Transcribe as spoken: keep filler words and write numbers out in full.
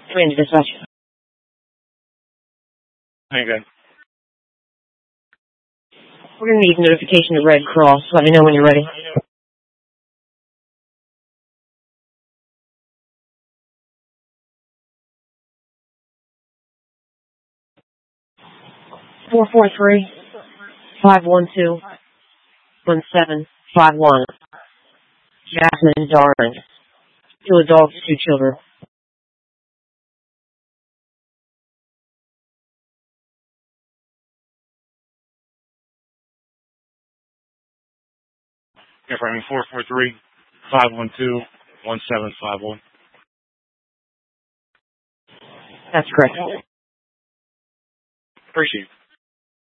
Command to dispatch. How you good? We're going to need notification of Red Cross. Let me know when you're ready. Four four three five one two one seven five one. Jasmine Darn. Two adults, two children. Yeah, for me, four four three five one two one seven five one. That's correct. Appreciate it.